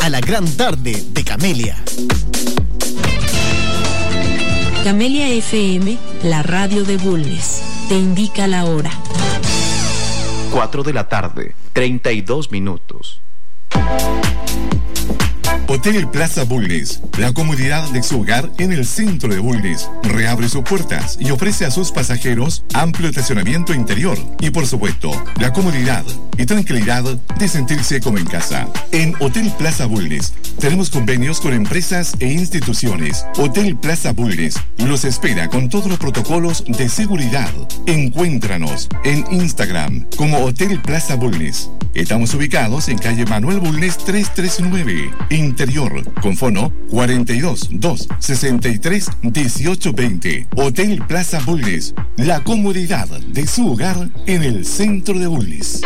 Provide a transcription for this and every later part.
la gran tarde de Camelia. Camelia FM, la radio de Bulnes, te indica la hora. 4 de la tarde, 32 minutos. Hotel Plaza Bulnes, la comodidad de su hogar en el centro de Bulnes, reabre sus puertas y ofrece a sus pasajeros amplio estacionamiento interior y, por supuesto, la comodidad y tranquilidad de sentirse como en casa. En Hotel Plaza Bulnes tenemos convenios con empresas e instituciones. Hotel Plaza Bulnes los espera con todos los protocolos de seguridad. Encuéntranos en Instagram como Hotel Plaza Bulnes. Estamos ubicados en calle Manuel Bulnes 339, Interior, con fono 42 2 63 18 20. Hotel Plaza Bulnes, la comodidad de su hogar en el centro de Bulnes.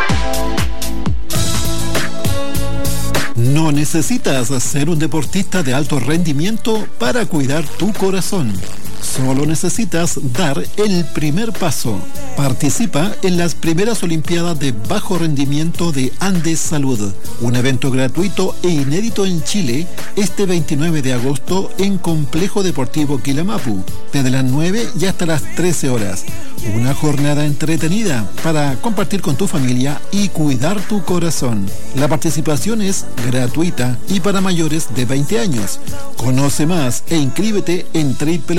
No necesitas ser un deportista de alto rendimiento para cuidar tu corazón. Solo necesitas dar el primer paso. Participa en las primeras Olimpiadas de Bajo Rendimiento de Andes Salud, un evento gratuito e inédito en Chile este 29 de agosto en Complejo Deportivo Quilamapu, desde las 9 y hasta las 13 horas. Una jornada entretenida para compartir con tu familia y cuidar tu corazón. La participación es gratuita y para mayores de 20 años. Conoce más e inscríbete en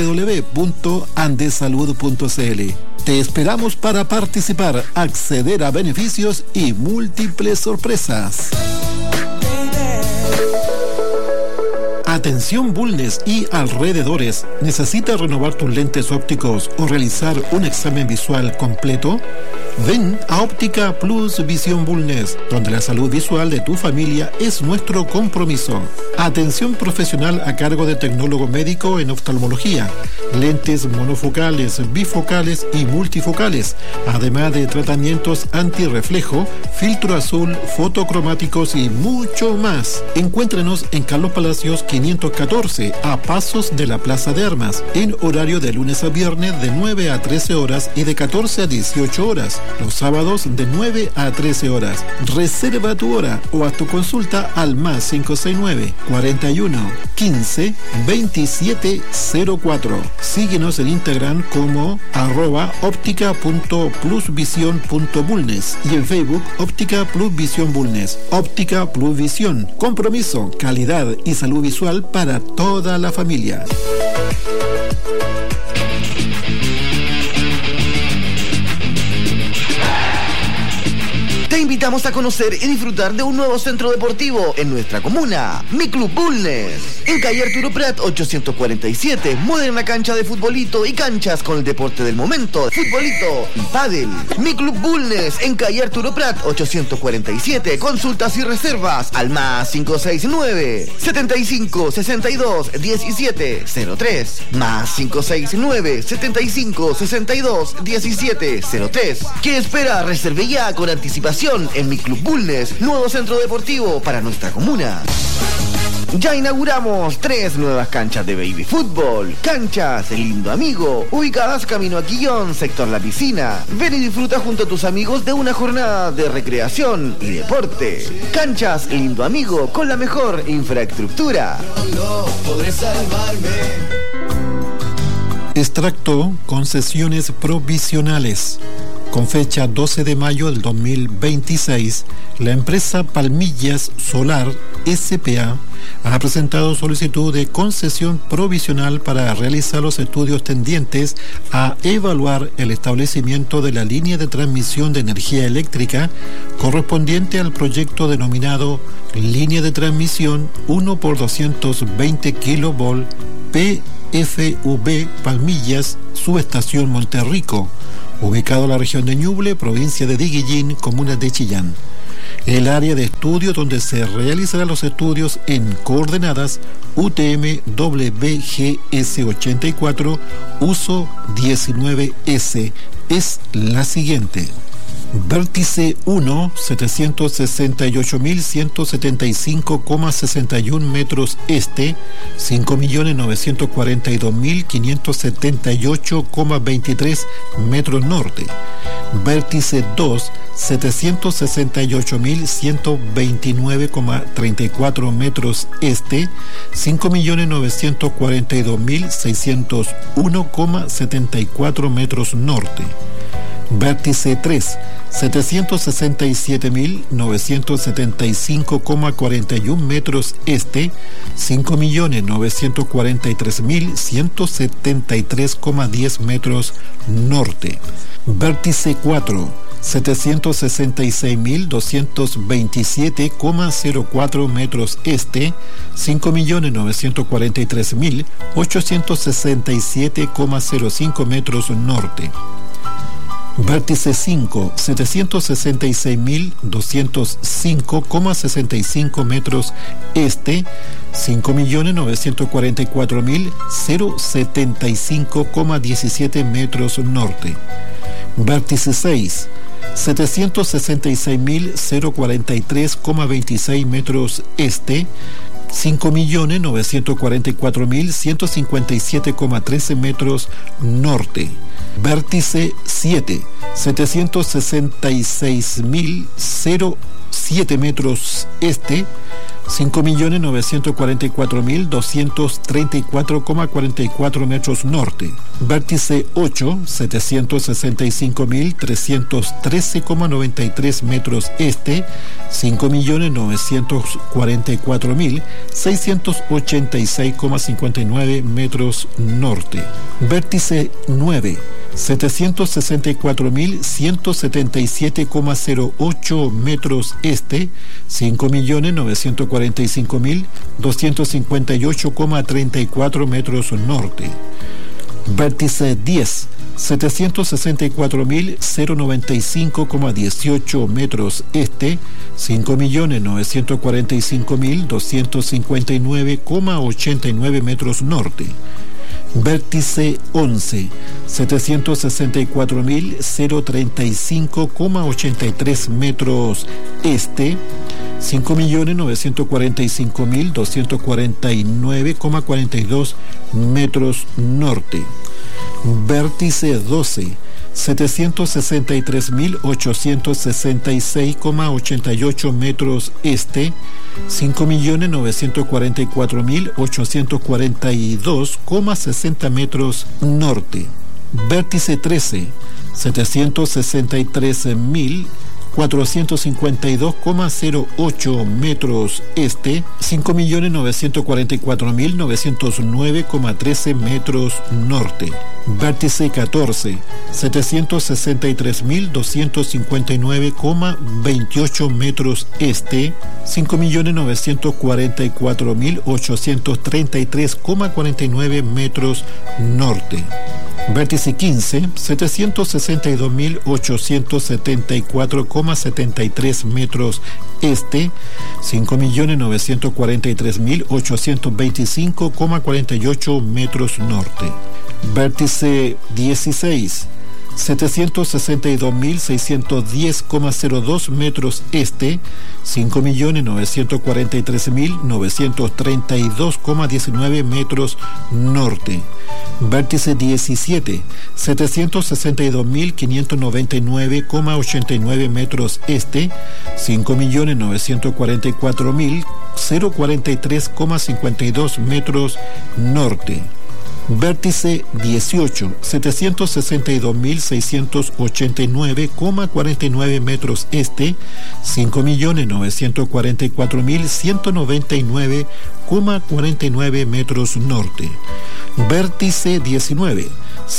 www.andesalud.cl. Te esperamos para participar, acceder a beneficios y múltiples sorpresas. Atención Bulnes y alrededores. ¿Necesitas renovar tus lentes ópticos o realizar un examen visual completo? Ven a Óptica Plus Visión Bulnes, donde la salud visual de tu familia es nuestro compromiso. Atención profesional a cargo de tecnólogo médico en oftalmología, lentes monofocales, bifocales y multifocales, además de tratamientos antirreflejo, filtro azul, fotocromáticos y mucho más. Encuéntrenos en Carlos Palacios 514, a pasos de la Plaza de Armas, en horario de lunes a viernes de 9 a 13 horas y de 14 a 18 horas. Los sábados de 9 a 13 horas. Reserva tu hora o haz tu consulta al más 569 41 15 27 04. Síguenos en Instagram como @optica.plusvision.bulnes y en Facebook Óptica Plus Visión Bulnes. Óptica Plus Visión. Compromiso, calidad y salud visual para toda la familia. Te invitamos a conocer y disfrutar de un nuevo centro deportivo en nuestra comuna, Mi Club Bulnes. En calle Arturo Prat 847, moderna cancha de futbolito y canchas con el deporte del momento, futbolito y pádel. Mi Club Bulnes en calle Arturo Prat 847, consultas y reservas al más 569 75 62 17 03, más 569 75 62 17 03. ¿Qué espera? Reserve ya con anticipación en Mi Club Bulnes, nuevo centro deportivo para nuestra comuna. Ya inauguramos 3 nuevas canchas de baby fútbol, canchas El Lindo Amigo, ubicadas camino a Quillón, sector La Piscina. Ven y disfruta junto a tus amigos de una jornada de recreación y deporte. Canchas El Lindo Amigo con la mejor infraestructura. No podré salvarme. Extracto concesiones provisionales. Con fecha 12 de mayo del 2026, la empresa Palmillas Solar S.p.A. ha presentado solicitud de concesión provisional para realizar los estudios tendientes a evaluar el establecimiento de la línea de transmisión de energía eléctrica correspondiente al proyecto denominado Línea de Transmisión 1 por 220 kV PFV Palmillas, subestación Monterrico, ubicado en la región de Ñuble, provincia de Diguillín, comuna de Chillán. El área de estudio donde se realizarán los estudios en coordenadas UTM WGS 84, uso 19S, es la siguiente. Vértice 1, 768.175,61 metros este, 5.942.578,23 metros norte. Vértice 2, 768.129,34 metros este, 5.942.601,74 metros norte. Vértice 3, 767.975,41 metros este, 5.943.173,10 metros norte. Vértice 4, 766.227,04 metros este, 5.943.867,05 metros norte. Vértice 5, 766.205,65 metros este, 5.944.075,17 metros norte. Vértice 6, 766.043,26 metros este, 5.944.157,13 metros norte. Vértice 7, 766.007 metros este, 5.944.234,44 metros norte. Vértice 8, 765.313,93 metros este, 5.944.686,59 metros norte. Vértice 9, 764.177,08 metros este, 5.945.258,34 metros norte. Vértice 10, 764.095,18 metros este, 5.945.259,89 metros norte. Vértice 11, 764.035,83 metros este, 5.945.249,42 metros norte. Vértice 12, 763.866,88 metros este, 5.944.842,60 metros norte. Vértice 13, 763.452,08 metros este, 5.944.909,13 metros norte. Vértice 14, 763.259,28 metros este, 5.944.833,49 metros norte. Vértice 15, 762.874,73 metros este, 5.943.825,48 metros norte. Vértice 16, 762.610,02 metros este, 5.943.932,19 metros norte. Vértice 17, 762.599,89 metros este, 5.944.043,52 metros norte. Vértice 18, 762.689,49 metros este, 5.944.199,49 metros norte. Vértice 19,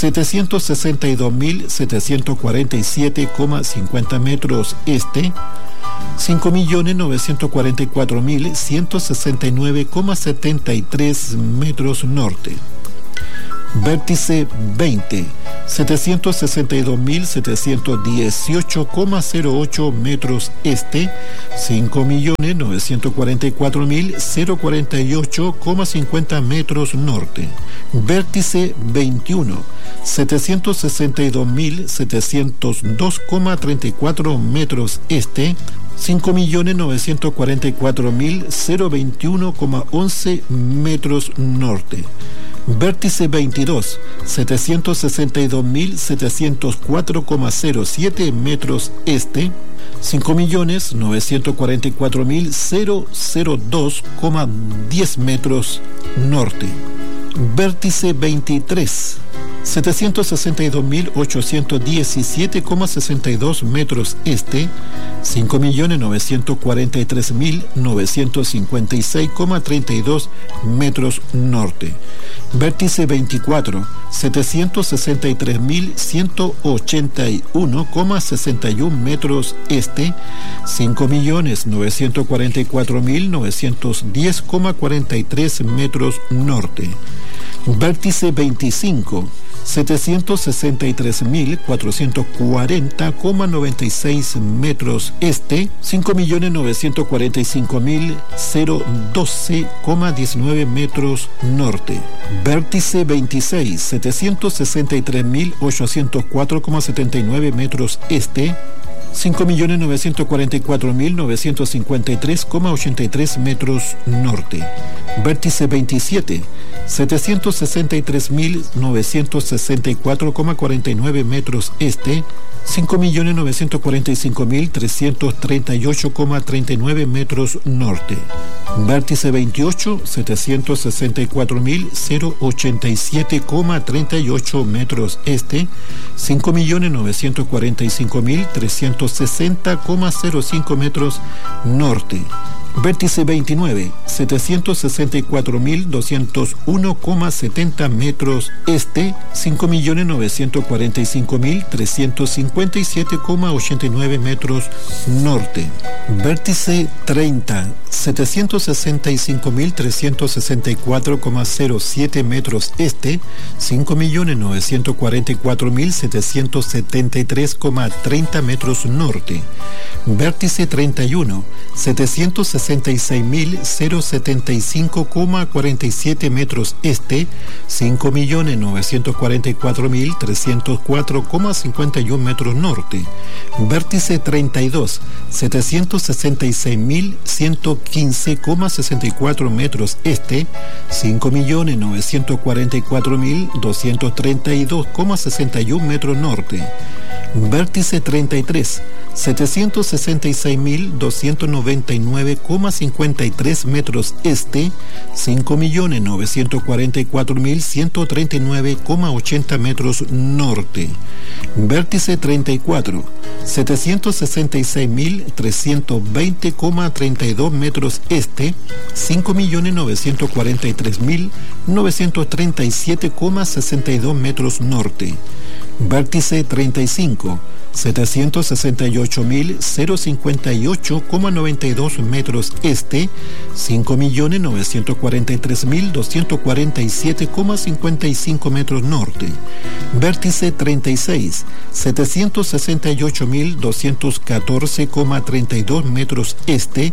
762.747,50 metros este, 5.944.169,73 metros norte. Vértice 20, 762.718,08 metros este, 5.944.048,50 metros norte. Vértice 21, 762.702,34 metros este, 5.944.021,11 metros norte. Vértice 22, 762.704,07 metros este, 5.944.002,10 metros norte. Vértice 23, 762.817,62 metros este, 5.943.956,32 metros norte. Vértice 24, 763.181,61 metros este, 5.944.910,43 metros norte. Vértice 25, 763.440,96 metros este, 5.945.012,19 metros norte. Vértice 26, 763.804,79 metros este, 5.944.953,83 metros norte. Vértice 27, 763.964,49 metros este, 5.945.338,39 metros norte. Vértice 28, 700.087,38 metros este, 5.945.360,05 metros norte. Vértice 29, 764.201,70 metros este, 5.945.357,89 metros norte. Vértice 30, 765.364,07 metros este, 5.944.773,30 metros norte. Vértice 31, 766.075,47 metros este, 5.944.304,51 metros norte. Vértice 32, 766.115,64 metros este, 5.944.232,61 metros norte. Vértice 33, 766.299,53 metros este, 5.944.139,80 metros norte. Vértice 34, 766.320,32 metros este, 5.943.937,62 metros norte. Vértice 35, 768.058,92 metros este, 5.943.247,55 metros norte. Vértice 36, 768.214,32 metros este,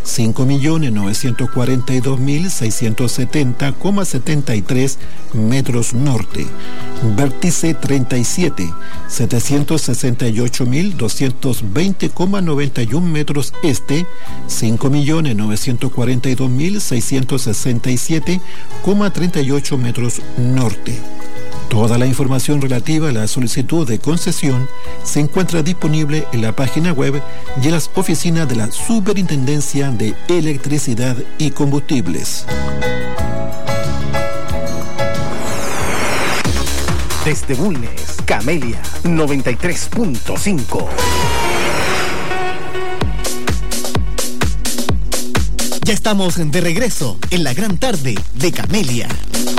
5.942.670,73 metros norte. Vértice 37, 768.220,91 metros este, 5.942.667,38 metros norte. Toda la información relativa a la solicitud de concesión se encuentra disponible en la página web y en las oficinas de la Superintendencia de Electricidad y Combustibles. Desde Bulnes, Camelia 93.5. Ya estamos de regreso en la gran tarde de Camelia.